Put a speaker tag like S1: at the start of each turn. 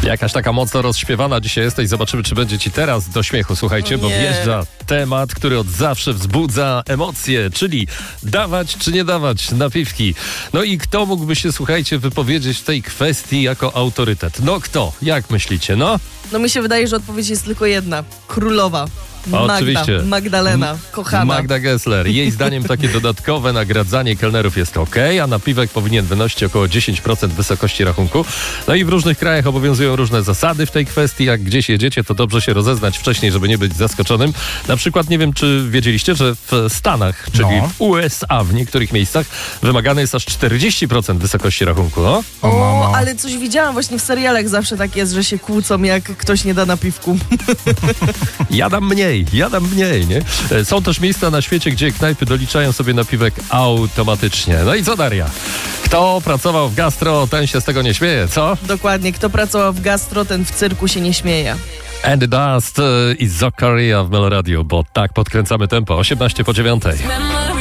S1: Jakaś taka mocno rozśpiewana dzisiaj jesteś. Zobaczymy, czy będzie ci teraz do śmiechu. Słuchajcie, bo wjeżdża temat, który od zawsze wzbudza emocje, czyli dawać czy nie dawać napiwki. No i kto mógłby się, słuchajcie, wypowiedzieć w tej kwestii jako autorytet? No kto? Jak myślicie? No
S2: mi się wydaje, że odpowiedź jest tylko jedna. Królowa.
S1: Oczywiście.
S2: Magdalena, kochana.
S1: Magda Gessler. Jej zdaniem takie dodatkowe nagradzanie kelnerów jest okej, a napiwek powinien wynosić około 10% wysokości rachunku. No i w różnych krajach obowiązują różne zasady w tej kwestii. Jak gdzieś jedziecie, to dobrze się rozeznać wcześniej, żeby nie być zaskoczonym. Na przykład, nie wiem, czy wiedzieliście, że w Stanach, czyli w USA, w niektórych miejscach wymagane jest aż 40% wysokości rachunku. No?
S2: Ale coś widziałam właśnie w serialach, zawsze tak jest, że się kłócą, jak ktoś nie da napiwku.
S1: Ja dam mniej, nie? Są też miejsca na świecie, gdzie knajpy doliczają sobie napiwek automatycznie. No i co, Daria? Kto pracował w gastro, ten się z tego nie śmieje, co?
S2: Dokładnie, kto pracował w gastro, ten w cyrku się nie śmieje.
S1: And the Dust i Zakaria w Meloradiu, bo tak podkręcamy tempo. 18 po 9.